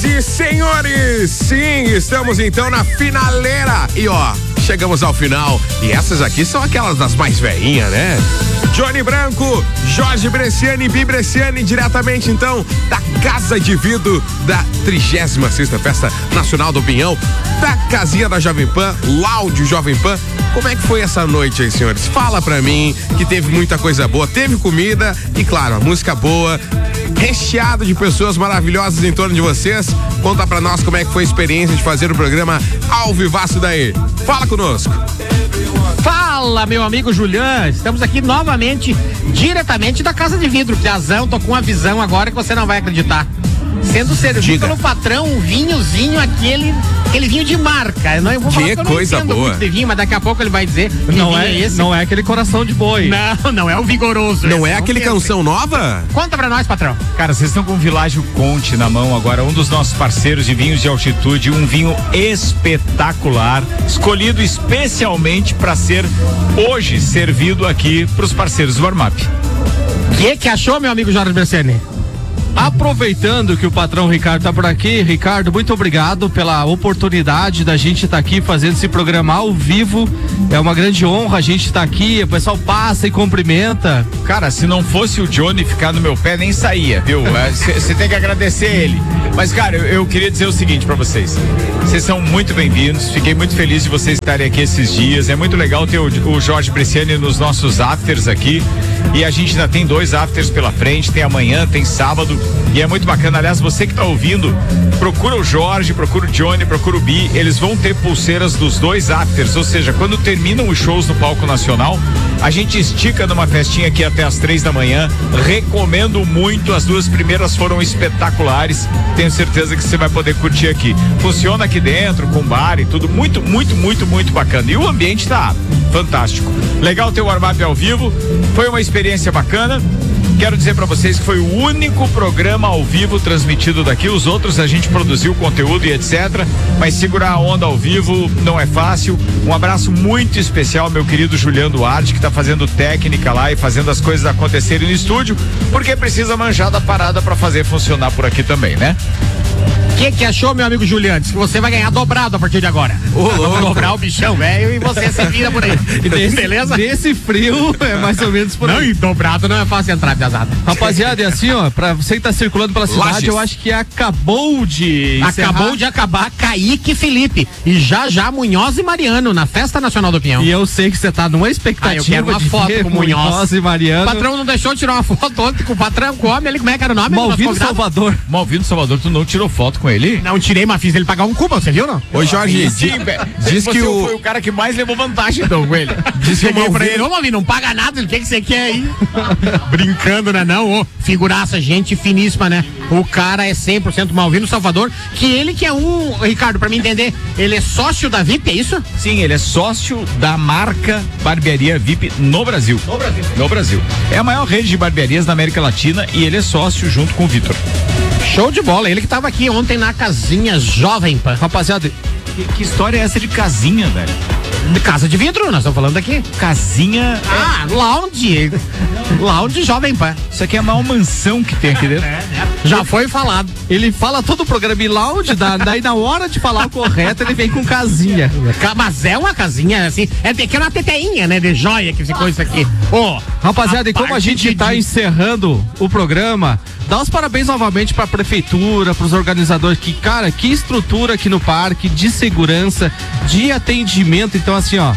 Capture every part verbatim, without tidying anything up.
e senhores, sim, estamos então na finaleira e ó, chegamos ao final e essas aqui são aquelas das mais velhinhas, né? Johnny Branco, Jorge Bresciani, Bi Bresciani, diretamente então da Casa de Vidro da trigésima sexta Festa Nacional do Pinhão, da casinha da Jovem Pan, Láudio Jovem Pan. Como é que foi essa noite aí, senhores? Fala pra mim que teve muita coisa boa, teve comida e claro, a música boa, recheado de pessoas maravilhosas em torno de vocês. Conta pra nós como é que foi a experiência de fazer o programa ao vivaço daí. Fala conosco. Fala, meu amigo Julian, estamos aqui novamente, diretamente da Casa de Vidro. Piazão, tô com uma visão agora que você não vai acreditar. Sendo servido Diga. pelo patrão um vinhozinho, aquele, aquele vinho de marca. Eu não, eu vou falar que, que eu não coisa entendo boa. muito de vinho, mas daqui a pouco ele vai dizer que não vinho é, é esse. Não é aquele coração de boi. Não, não é o vigoroso. Não esse, é aquele não canção nova? Conta pra nós, patrão. Cara, vocês estão com o Világio Conte na mão agora, um dos nossos parceiros de vinhos de altitude, um vinho espetacular, escolhido especialmente para ser hoje servido aqui pros parceiros do Warm Up. O que que achou, meu amigo Jorge Bresciani? Aproveitando que o patrão Ricardo tá por aqui, Ricardo, muito obrigado pela oportunidade da gente estar tá aqui fazendo esse programa ao vivo. É uma grande honra a gente estar tá aqui, o pessoal passa e cumprimenta. Cara, se não fosse o Johnny ficar no meu pé, nem saía, viu? Você tem que agradecer ele. Mas, cara, eu, eu queria dizer o seguinte pra vocês. Vocês são muito bem-vindos, fiquei muito feliz de vocês estarem aqui esses dias. É muito legal ter o, o Jorge Bresciani nos nossos afters aqui. E a gente ainda tem dois afters pela frente, tem amanhã, tem sábado. E é muito bacana. Aliás, você que tá ouvindo, procura o Jorge, procura o Johnny, procura o Bi. Eles vão ter pulseiras dos dois afters. Ou seja, quando terminam os shows no Palco Nacional, a gente estica numa festinha aqui até as três da manhã. Recomendo muito. As duas primeiras foram espetaculares. Tenho certeza que você vai poder curtir aqui. Funciona aqui dentro, com bar e tudo. Muito, muito, muito, muito bacana. E o ambiente tá fantástico. Legal ter o Warm Up ao vivo. Foi uma experiência bacana. Quero dizer pra vocês que foi o único programa ao vivo transmitido daqui. Os outros a gente produziu conteúdo e etcétera. Mas segurar a onda ao vivo não é fácil. Um abraço muito especial ao meu querido Juliano Duarte, que tá fazendo técnica lá e fazendo as coisas acontecerem no estúdio, porque precisa manjar da parada pra fazer funcionar por aqui também, né? O que que achou, meu amigo Juliano? Diz que você vai ganhar dobrado a partir de agora. Ô, Vamos dobrar o bichão velho e você se vira por aí. Desse, Beleza? Nesse frio é mais ou menos por não, aí. Não, e dobrado não é fácil entrar, pesado. Rapaziada, é assim, ó, pra você que tá circulando pela cidade, Lages. eu acho que acabou de encerrar. Acabou de acabar Kaique e Felipe. E já já Munhoz e Mariano na Festa Nacional do Pinhão. E eu sei que você tá numa expectativa ah, eu quero uma de foto ver com o Munhoz e Mariano. O patrão não deixou tirar uma foto ontem com o patrão, com o homem ali, como é que era o nome? Malvino Salvador. Malvino Salvador, tu não tirou foto com ele? Não tirei, mas fiz ele pagar um Cuba, você viu, não? Ô Jorge, Sim, di- velho. diz Você que o... foi o cara que mais levou vantagem então com ele. Diz que o Cheguei pra Malvino... ele, ô Malvino, não paga nada, o que que você quer aí? Brincando, né não? Ô, figuraça, gente finíssima, né? O cara é cem por cento Malvino Salvador, que ele que é um, Ricardo, pra mim entender, ele é sócio da V I P, é isso? Sim, ele é sócio da marca Barbearia V I P no Brasil. No Brasil. No Brasil. É a maior rede de barbearias da América Latina e ele é sócio junto com o Vitor. Show de bola, ele que tava aqui ontem na casinha Jovem Pan. Rapaziada, Que, que história é essa de casinha, velho? De casa de vidro, nós estamos falando aqui. Casinha. Ah, lounge. Lounge Jovem Pan. Isso aqui é a maior mansão que tem aqui dentro. Já foi falado. ele fala todo o programa em lounge, da- daí na hora de falar o correto, ele vem com casinha. Ca- Mas é uma casinha assim, é pequena teteinha, né? De joia que ficou isso aqui. Ô, Rapaziada, e como a parte gente de- tá de- encerrando o programa, dá os parabéns novamente pra prefeitura, pros organizadores, que, cara, que estrutura aqui no parque, de segurança, de atendimento. Então, assim, ó,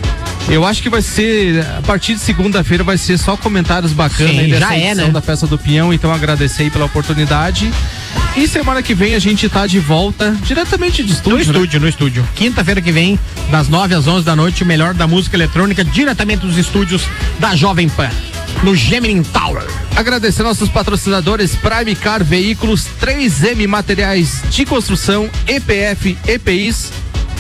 eu acho que vai ser, a partir de segunda-feira vai ser só comentários bacanas Sim, aí dessa já é, edição né? da Festa do Pinhão, então agradecer aí pela oportunidade. E semana que vem a gente tá de volta, diretamente de estúdio. No né? estúdio, no estúdio. Quinta-feira que vem, das nove às onze da noite, o melhor da música eletrônica, diretamente dos estúdios da Jovem Pan, no Gemini Tower. Agradecer nossos patrocinadores Prime Car Veículos, três M Materiais de Construção, E P F E P Is,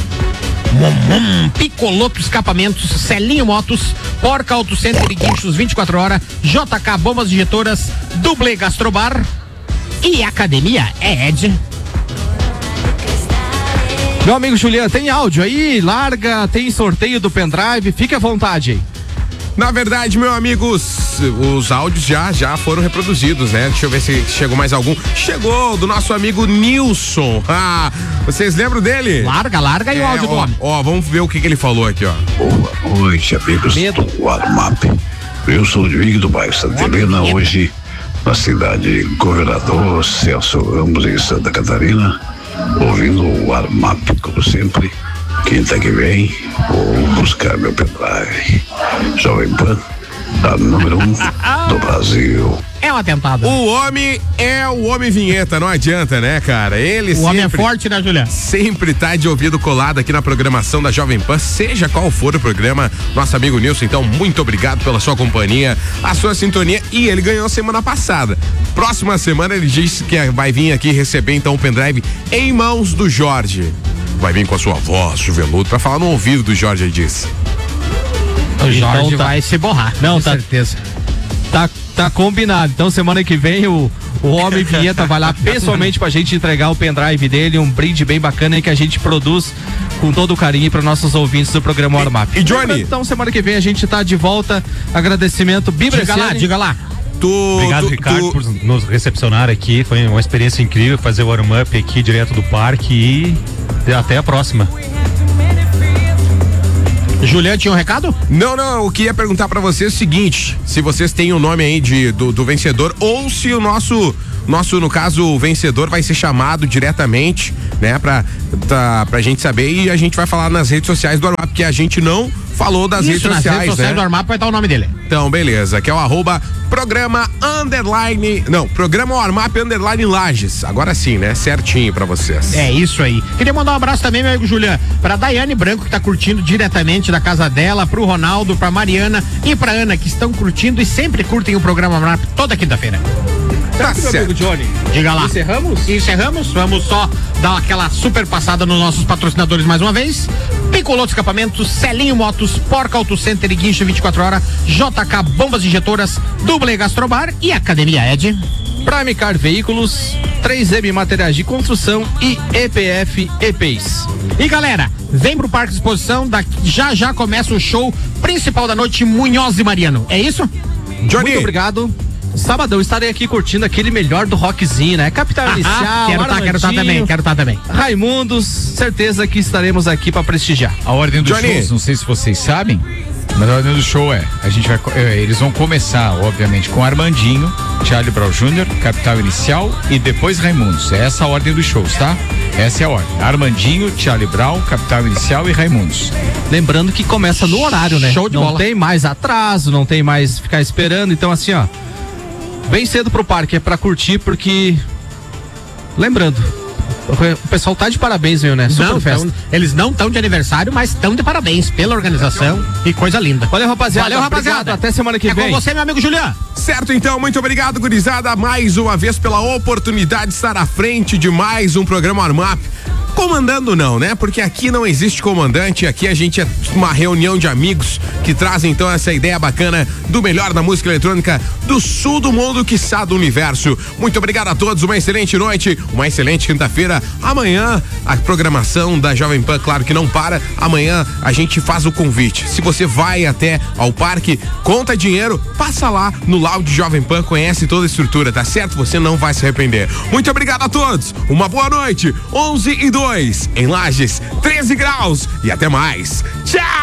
Hum, Picoloto Escapamentos, Celinho Motos, Porca Auto Center e Guinchos vinte e quatro horas, J K Bombas Injetoras, Dublê Gastrobar e Academia Ed. Meu amigo Juliano, tem áudio aí? Larga, tem sorteio do pendrive, fique à vontade aí. Na verdade, meu amigo, os, os áudios já, já foram reproduzidos, né? Deixa eu ver se chegou mais algum. Chegou do nosso amigo Nilson. Ah, vocês lembram dele? Larga, larga e é, o áudio ó, do homem. Ó, vamos ver o que, que ele falou aqui, ó. Boa noite, amigos Medo. do Armap. Eu sou o Diego do bairro Santa Helena, hoje na cidade de Governador Celso Ramos, em Santa Catarina, ouvindo o Armap, como sempre. Quinta que vem, vou buscar meu pendrive. Jovem Pan, a número um do Brasil. É um atentado. O homem é o homem vinheta, não adianta, né, cara? Ele O sempre, homem é forte, né, Juliano? sempre tá de ouvido colado aqui na programação da Jovem Pan, seja qual for o programa. Nosso amigo Nilson, então, muito obrigado pela sua companhia, a sua sintonia, e ele ganhou semana passada. Próxima semana ele disse que vai vir aqui receber, então, o pendrive em mãos do Jorge. Vai vir com a sua voz, de veludo, pra falar no ouvido do Jorge, ele disse. O Jorge Então tá- vai se borrar, Não, com tá- certeza. Tá, tá combinado. Então, semana que vem, o, o Homem Vinheta vai lá pessoalmente pra gente entregar o pendrive dele, um brinde bem bacana aí que a gente produz com todo o carinho para nossos ouvintes do programa Warmap. E, Johnny? Então, semana que vem a gente tá de volta. Agradecimento, Bibra. Diga lá, diga lá. Tu, Obrigado, tu, Ricardo, tu- por nos recepcionar aqui. Foi uma experiência incrível fazer o warm-up aqui direto do parque e até a próxima. Juliano tinha um recado? Não, não, eu queria perguntar pra vocês o seguinte, se vocês têm o nome aí de, do, do vencedor, ou se o nosso, nosso, no caso, o vencedor vai ser chamado diretamente, né, pra, tá, pra gente saber, e a gente vai falar nas redes sociais do Armap, porque a gente não falou das Isso, redes nas sociais, redes sociais né? do Armap vai estar o nome dele. Então, beleza, que é o arroba programa underline, não, programa Armap underline Lages, agora sim, né, certinho pra vocês. É isso aí. Queria mandar um abraço também, meu amigo Juliano, pra Daiane Branco, que tá curtindo diretamente da casa dela, pro Ronaldo, pra Mariana e pra Ana, que estão curtindo e sempre curtem o programa Armap toda quinta-feira. Tá certo. Johnny. Diga lá. Encerramos? Encerramos. Vamos só dar aquela super passada nos nossos patrocinadores mais uma vez. Piccoloto Escapamentos, Celinho Motos, Porca Auto Center e Guincho vinte e quatro horas, J K Bombas Injetoras, Duble Gastrobar e Academia Ed. Prime Car Veículos, três M Materiais de Construção e E P F E P I S. E galera, vem pro Parque de Exposição, da, já já começa o show principal da noite, Munhoz e Mariano. É isso? Johnny, Muito obrigado. Sabadão estarei aqui curtindo aquele melhor do rockzinho, né? Capital Ah, Inicial, quero tá, quero tá Armandinho, também, quero tá também. Raimundos, certeza que estaremos aqui pra prestigiar. A ordem dos Johnny. shows, não sei se vocês sabem, mas a ordem do show é, a gente vai, co- é, eles vão começar, obviamente, com Armandinho, Charlie Brown Júnior, Capital Inicial e depois Raimundos. É essa a ordem dos shows, tá? Essa é a ordem. Armandinho, Charlie Brown, Capital Inicial e Raimundos. Lembrando que começa no horário, né? Show de não bola. tem mais atraso, não tem mais ficar esperando. Então, assim, ó, bem cedo pro parque, é pra curtir, porque. Lembrando, o pessoal tá de parabéns, viu, né? Super Não, festa. tão- eles não estão de aniversário, mas estão de parabéns pela organização e coisa linda. Valeu, rapaziada. Valeu, rapaziada. Obrigado, até semana que é vem. com você, meu amigo Juliano. certo então, muito obrigado, gurizada, mais uma vez pela oportunidade de estar à frente de mais um programa Armap. Comandando não, né? Porque aqui não existe comandante, aqui a gente é uma reunião de amigos que trazem então essa ideia bacana do melhor da música eletrônica do sul do mundo, quiçá do universo. Muito obrigado a todos, uma excelente noite, uma excelente quinta-feira. Amanhã a programação da Jovem Pan, claro que não para, amanhã a gente faz o convite. Se você vai até ao parque, conta dinheiro, passa lá no Lounge Jovem Pan, conhece toda a estrutura, tá certo? Você não vai se arrepender. Muito obrigado a todos, uma boa noite, onze e dois em Lages, treze graus e até mais. Tchau!